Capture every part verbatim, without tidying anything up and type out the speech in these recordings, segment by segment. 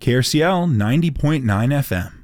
K R C L ninety point nine F M.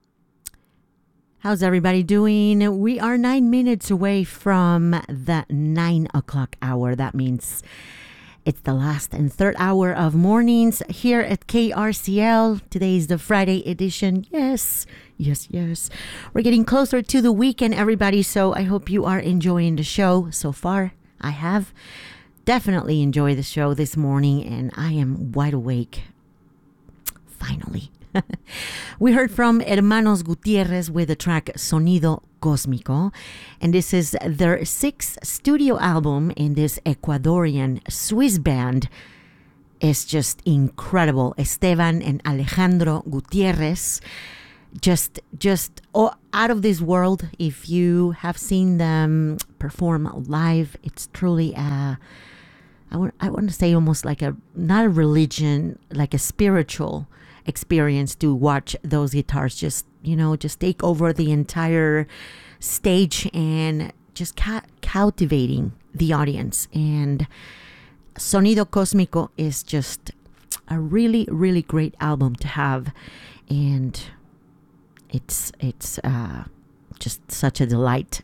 How's everybody doing? We are nine minutes away from the nine o'clock hour. That means it's the last and third hour of mornings here at K R C L. Today is the Friday edition. Yes, yes, yes. We're getting closer to the weekend, everybody, so I hope you are enjoying the show so far. I have definitely enjoyed the show this morning, and I am wide awake. Finally. We heard from Hermanos Gutierrez with the track Sonido Cósmico, and this is their sixth studio album, and this Ecuadorian Swiss band is just incredible. Esteban and Alejandro Gutierrez, just just oh, out of this world. If you have seen them perform live, it's truly a, I want, I want to say almost like a, not a religion, like a spiritual experience to watch those guitars just, you know, just take over the entire stage and just ca- captivating the audience. And Sonido Cósmico is just a really, really great album to have. And it's, it's uh, just such a delight.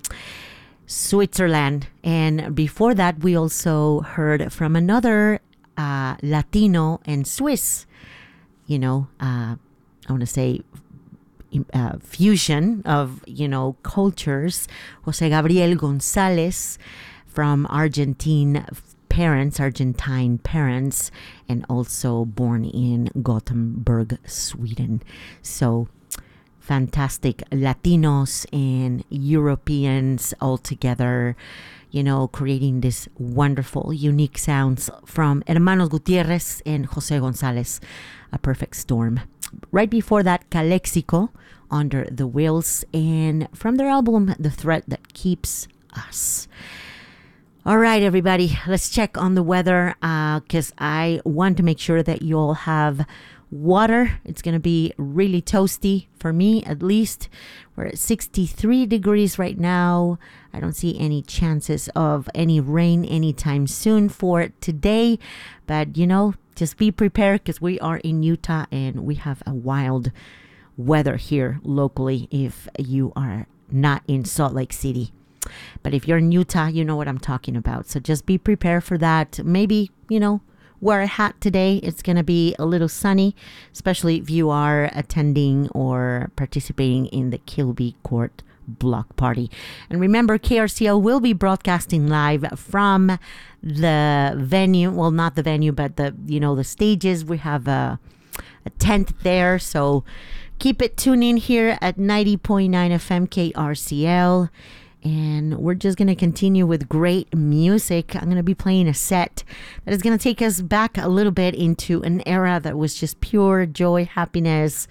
Switzerland. And before that, we also heard from another uh, Latino and Swiss, you know, uh, I want to say uh, fusion of, you know, cultures. Jose Gabriel Gonzalez from Argentine parents, Argentine parents, and also born in Gothenburg, Sweden. So fantastic Latinos and Europeans all together, you know, creating this wonderful, unique sounds from Hermanos Gutierrez and Jose Gonzalez. A perfect storm. Right before that, Calexico, Under the Wheels, and from their album, The Thread That Keeps Us. All right, everybody, let's check on the weather because uh, I want to make sure that you all have water. It's going to be really toasty for me, at least. We're at sixty-three degrees right now. I don't see any chances of any rain anytime soon for today, but you know, just be prepared because we are in Utah and we have a wild weather here locally if you are not in Salt Lake City. But if you're in Utah, you know what I'm talking about. So just be prepared for that. Maybe, you know, wear a hat today. It's going to be a little sunny, especially if you are attending or participating in the Kilby Court block party. And remember, K R C L will be broadcasting live from the venue. Well, not the venue, but the, you know, the stages. We have a, a tent there. So keep it tuned in here at ninety point nine F M K R C L. And we're just going to continue with great music. I'm going to be playing a set that is going to take us back a little bit into an era that was just pure joy, happiness,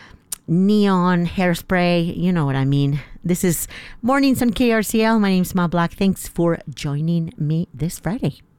neon, hairspray. You know what I mean. This is Mornings on K R C L. My name's Ma Black. Thanks for joining me this Friday.